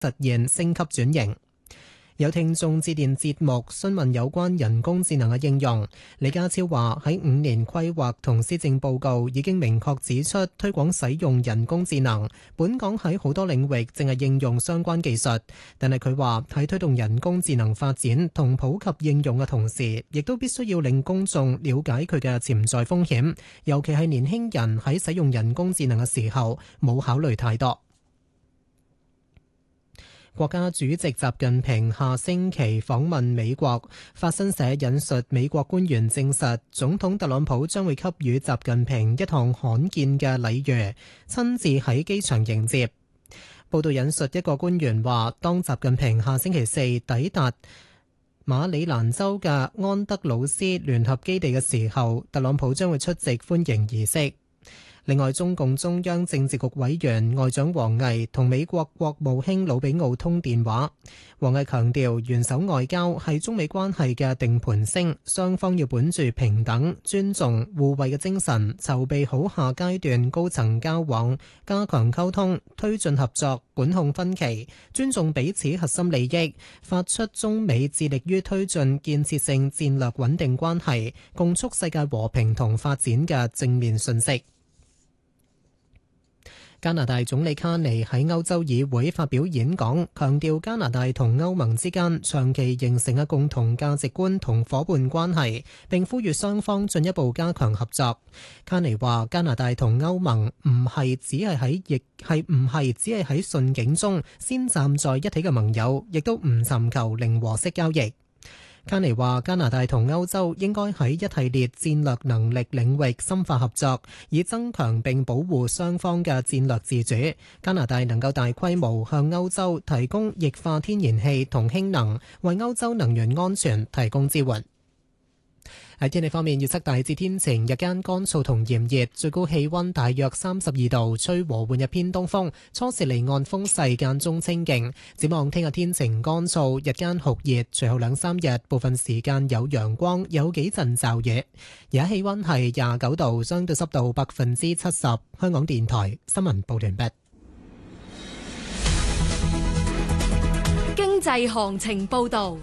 實現升級轉型。有聽眾致電節目詢問有關人工智能嘅應用，李家超話喺5年規劃同施政報告已經明確指出推廣使用人工智能，本港喺好多領域正係應用相關技術，但係佢話喺推動人工智能發展同普及應用嘅同時，亦都必須要令公眾了解佢嘅潛在風險，尤其係年輕人喺使用人工智能嘅時候冇考慮太多。國家主席習近平下星期訪問美國，法新社引述美國官員證實，總統特朗普將會給予習近平一項罕見嘅禮遇，親自喺機場迎接。報道引述一個官員話，當習近平下星期四抵達馬里蘭州嘅安德魯斯聯合基地嘅時候，特朗普將會出席歡迎儀式。另外，中共中央政治局委員外長王毅同美國國務卿魯比奧通電話。王毅強調，元首外交係中美關係嘅定盤星，雙方要本住平等、尊重、互惠嘅精神，籌備好下階段高層交往，加強溝通，推進合作，管控分歧，尊重彼此核心利益，發出中美致力於推進建設性戰略穩定關係，共促世界和平同發展嘅正面訊息。加拿大總理卡尼喺歐洲議會發表演講，強調加拿大同歐盟之間長期形成嘅共同價值觀同夥伴關係，並呼籲雙方進一步加強合作。卡尼話：加拿大同歐盟唔係只係喺順境中先站在一起嘅盟友，亦都唔尋求零和式交易。卡尼話：加拿大同歐洲應該喺一系列戰略能力領域深化合作，以增強並保護雙方嘅戰略自主。加拿大能夠大規模向歐洲提供液化天然氣同氫能，為歐洲能源安全提供支援。喺天氣方面，預測大致天晴，日間乾燥同炎熱，最高氣溫大約32度，吹和緩日偏東風，初時離岸風勢間中清勁。展望聽日天晴乾燥，日間酷熱，隨後2-3日部分時間有陽光，有幾陣驟雨。而家氣溫係29度，相對濕度70%。香港電台新聞報完畢。 經濟行情報道。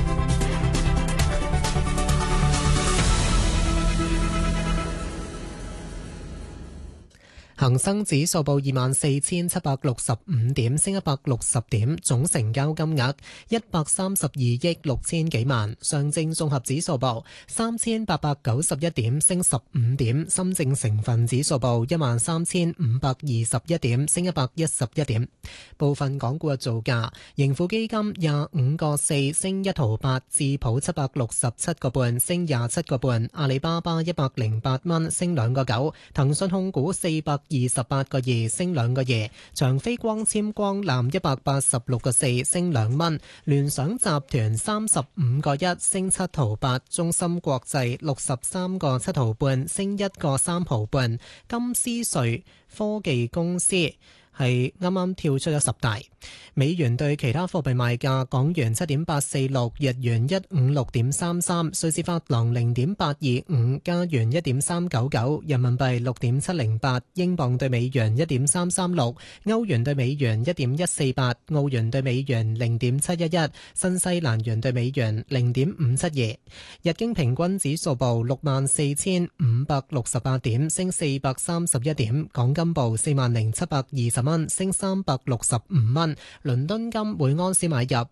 恒生指數報24,765點，升160點，總成交金額132億6千幾萬。上證綜合指數報3,891點，升15點。深證成分指數報13,521點，升111點。部分港股嘅造價：盈富基金25個4升1毫8，智普767個半升27個半，阿里巴巴108蚊升2個9，騰訊控股428個2升2個2，長飛光纖光纜186個4升2蚊，聯想集團35個1升7毫8，中芯國際63個7毫半升1個3毫半，金斯瑞科技公司係啱啱跳出咗10大。美元對其他貨幣賣價：港元7.846，日元156.33，瑞士法郎0.825，加元1.399，人民幣6.708，英鎊對美元1.336，歐元對美元1.148，澳元對美元0.711，新西蘭元對美元0.572。日經平均指數報64,568點，升431點。港金報40,720蚊，升365蚊。倫敦金每盎司買入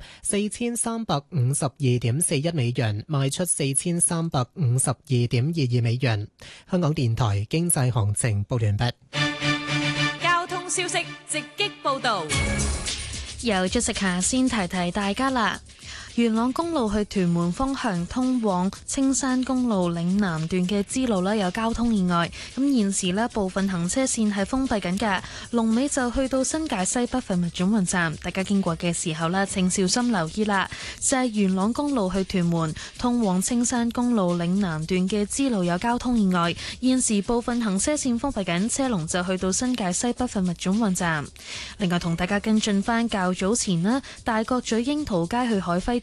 4352.41美元，賣出4352.22美元。香港電台經濟行情報完畢。 交通消息直擊報道， 由Jessica先提提大家啦。元朗公路去屯門方向通往青山公路嶺南段嘅支路有交通意外，咁現時部分行車線係封閉緊嘅，龍尾就去到新界西北廢物轉運站，大家經過嘅時候請小心留意啦。就係元朗公路去屯門通往青山公路嶺南段嘅支路有交通意外，現時部分行車線封閉緊，車龍就去到新界西北廢物轉運站。另外同大家跟進翻較早前大角咀櫻桃街去海輝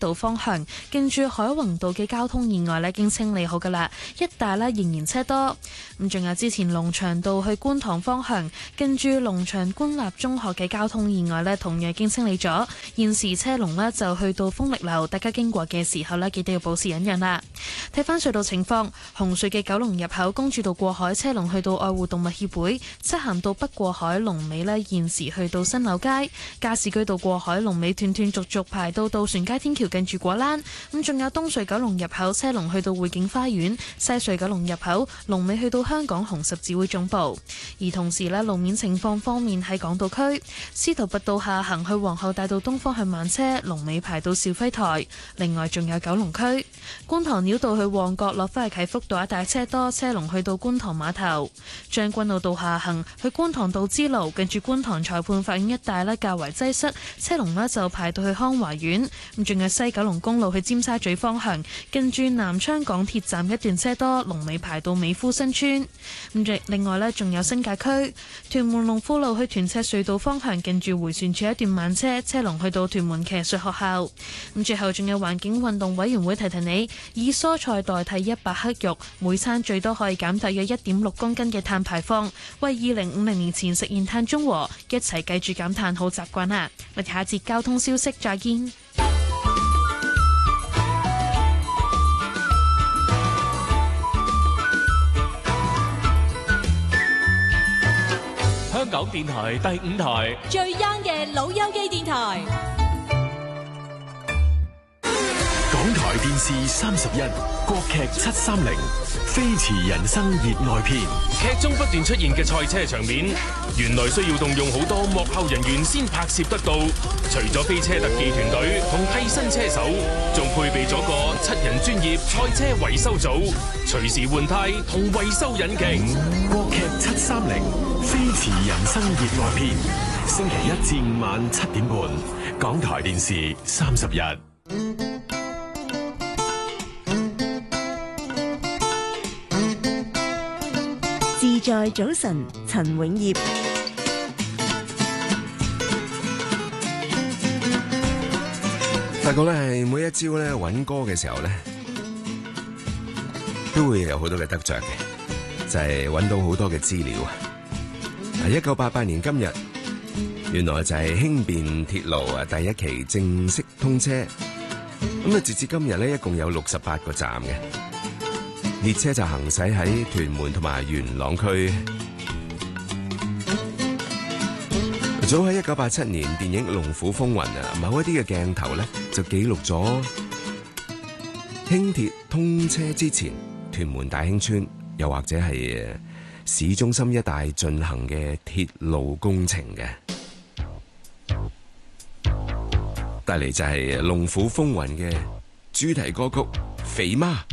道方向，近住海泓道嘅交通意外呢已經清理好噶啦，一帶呢仍然車多。咁仲有之前龍翔道去觀塘方向，近住龍翔官立中學嘅交通意外呢同樣已經清理咗，現時車龍呢就去到豐力樓，大家經過嘅時候呢記得要保持忍讓啦。睇翻隧道情況，紅隧嘅九龍入口公主道過海車龍去到愛護動物協會，漆咸道北過海龍尾呢現時去到新柳街，加士居道過海龍尾斷斷續續排到渡船街天橋近住果欄。咁仲有東隧九龍入口車龍去到匯景花園，西隧九龍入口龍尾去到香港紅十字會總部。而同時呢，路面情況方面喺港島區，司徒拔道下行去皇后大道東方向慢車，龍尾排到兆輝台。另外仲有九龍區觀塘繞道去旺角落返去啟福道一帶車多，車龍去到觀塘碼頭。將軍澳道下行去觀塘道支路，近住觀塘裁判法院一帶呢較為擠塞，車龍呢就排到去康華苑。咁仲有西九龍公路去尖沙咀方向，近住南昌港鐵站一段車多，龍尾排到美孚新村。咁另外呢，仲有新界區屯門龍富路去屯赤隧道方向，近住迴旋處一段慢車，車龍去到屯門騎術學校。咁最後仲有環境運動委員會提提你，以蔬菜代替100克肉，每餐最多可以減大約1.6公斤嘅碳排放，為2050年前實現碳中和，一齊記住減碳好習慣啦！我哋下節交通消息再見。 香港電台第5台最 young 嘅老友記電台。 港台電視31國劇730飛馳人生熱愛篇， 劇中不斷出現嘅賽車場面，原來需要動用好多幕後人員先拍攝得到。除咗飛車特技團隊同替身車手，仲配備咗個7人專業賽車維修組，隨時換胎同維修引擎。 國劇730飛馳人生熱愛篇，星期1至5晚7點半，港台電視31。 自在早晨，陳永業。 發覺咧係每一朝咧揾歌嘅時候咧，都會有好多嘅得着嘅，就係揾到好多嘅資料啊！1988年今日，原來就係輕便鐵路第一期正式通車。咁啊，截至今日咧，一共有68個站嘅。列車就行駛喺屯門同埋元朗區。早喺1987年電影《龍虎風雲》某一啲嘅鏡頭咧就記錄咗輕鐵通車之前屯門大興村，又或者係市中心一帶進行嘅鐵路工程嘅。帶嚟就係《龍虎風雲》嘅主題歌曲《肥媽》。